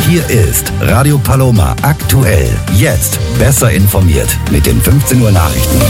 Hier ist Radio Paloma aktuell. Jetzt besser informiert mit den 15 Uhr Nachrichten.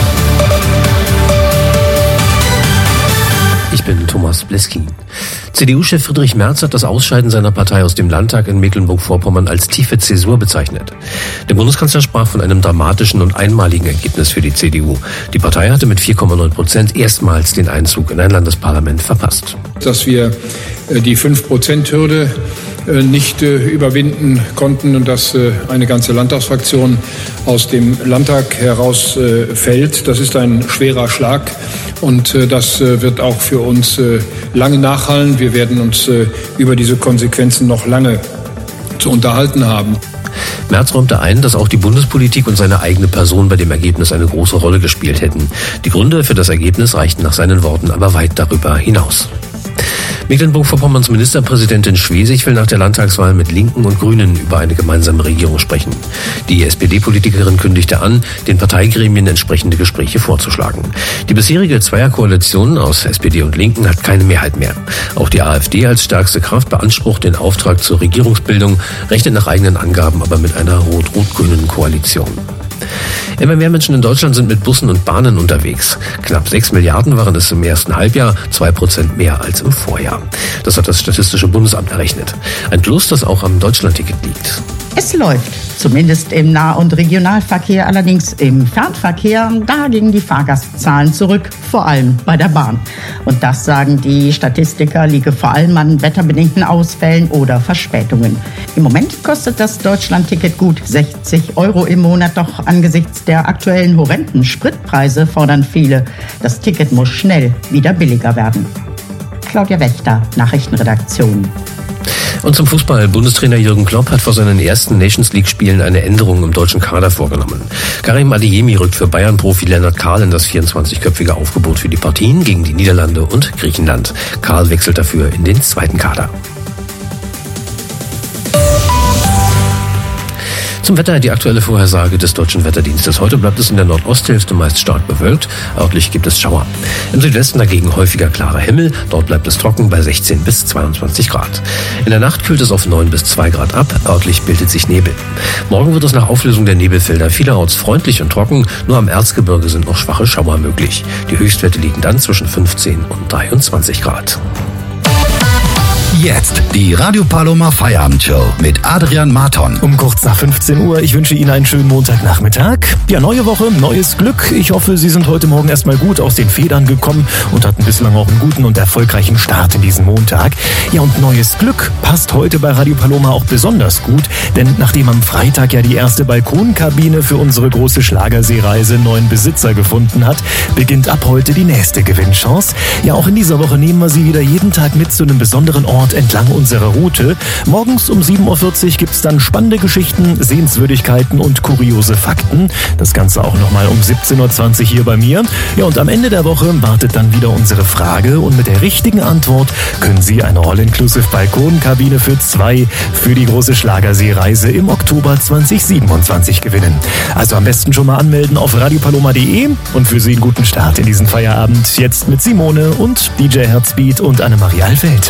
Ich bin Thomas Bleski. CDU-Chef Friedrich Merz hat das Ausscheiden seiner Partei aus dem Landtag in Mecklenburg-Vorpommern als tiefe Zäsur bezeichnet. Der Bundeskanzler sprach von einem dramatischen und einmaligen Ergebnis für die CDU. Die Partei hatte mit 4,9% erstmals den Einzug in ein Landesparlament verpasst. Dass wir die 5%-Hürde nicht überwinden konnten und dass eine ganze Landtagsfraktion aus dem Landtag herausfällt. Das ist ein schwerer Schlag und das wird auch für uns lange nachhallen. Wir werden uns über diese Konsequenzen noch lange zu unterhalten haben. Merz räumte ein, dass auch die Bundespolitik und seine eigene Person bei dem Ergebnis eine große Rolle gespielt hätten. Die Gründe für das Ergebnis reichten nach seinen Worten aber weit darüber hinaus. Mecklenburg-Vorpommerns Ministerpräsidentin Schwesig will nach der Landtagswahl mit Linken und Grünen über eine gemeinsame Regierung sprechen. Die SPD-Politikerin kündigte an, den Parteigremien entsprechende Gespräche vorzuschlagen. Die bisherige Zweierkoalition aus SPD und Linken hat keine Mehrheit mehr. Auch die AfD als stärkste Kraft beansprucht den Auftrag zur Regierungsbildung, rechnet nach eigenen Angaben aber mit einer rot-rot-grünen Koalition. Immer mehr Menschen in Deutschland sind mit Bussen und Bahnen unterwegs. Knapp 6 Milliarden waren es im ersten Halbjahr, 2% mehr als im Vorjahr. Das hat das Statistische Bundesamt errechnet. Ein Plus, das auch am Deutschlandticket liegt. Es läuft, zumindest im Nah- und Regionalverkehr, allerdings im Fernverkehr, da gingen die Fahrgastzahlen zurück, vor allem bei der Bahn. Und das, sagen die Statistiker, liege vor allem an wetterbedingten Ausfällen oder Verspätungen. Im Moment kostet das Deutschlandticket gut 60 € im Monat, doch angesichts der aktuellen horrenden Spritpreise fordern viele, das Ticket muss schnell wieder billiger werden. Claudia Wächter, Nachrichtenredaktion. Und zum Fußball. Bundestrainer Jürgen Klopp hat vor seinen ersten Nations-League-Spielen eine Änderung im deutschen Kader vorgenommen. Karim Adeyemi rückt für Bayern-Profi Lennart Kahl in das 24-köpfige Aufgebot für die Partien gegen die Niederlande und Griechenland. Kahl wechselt dafür in den zweiten Kader. Zum Wetter die aktuelle Vorhersage des Deutschen Wetterdienstes. Heute bleibt es in der Nordosthälfte meist stark bewölkt. Örtlich gibt es Schauer. Im Südwesten dagegen häufiger klarer Himmel. Dort bleibt es trocken bei 16 bis 22 Grad. In der Nacht kühlt es auf 9 bis 2 Grad ab. Örtlich bildet sich Nebel. Morgen wird es nach Auflösung der Nebelfelder vielerorts freundlich und trocken. Nur am Erzgebirge sind noch schwache Schauer möglich. Die Höchstwerte liegen dann zwischen 15 und 23 Grad. Jetzt die Radio Paloma Feierabendshow mit Adrian Marton. Um kurz nach 15 Uhr. Ich wünsche Ihnen einen schönen Montagnachmittag. Ja, neue Woche, neues Glück. Ich hoffe, Sie sind heute Morgen erstmal gut aus den Federn gekommen und hatten bislang auch einen guten und erfolgreichen Start in diesen Montag. Ja, und neues Glück passt heute bei Radio Paloma auch besonders gut, denn nachdem am Freitag ja die erste Balkonkabine für unsere große Schlagerseereise neuen Besitzer gefunden hat, beginnt ab heute die nächste Gewinnchance. Ja, auch in dieser Woche nehmen wir Sie wieder jeden Tag mit zu einem besonderen Ort entlang unserer Route. Morgens um 7.40 Uhr gibt es dann spannende Geschichten, Sehenswürdigkeiten und kuriose Fakten. Das Ganze auch nochmal um 17.20 Uhr hier bei mir. Ja, und am Ende der Woche wartet dann wieder unsere Frage und mit der richtigen Antwort können Sie eine All-Inclusive Balkonkabine für 2 für die große Schlagerseereise im Oktober 2027 gewinnen. Also am besten schon mal anmelden auf radiopaloma.de und für Sie einen guten Start in diesen Feierabend. Jetzt mit Simone und DJ Herzbeat und Annemarie Alfeld.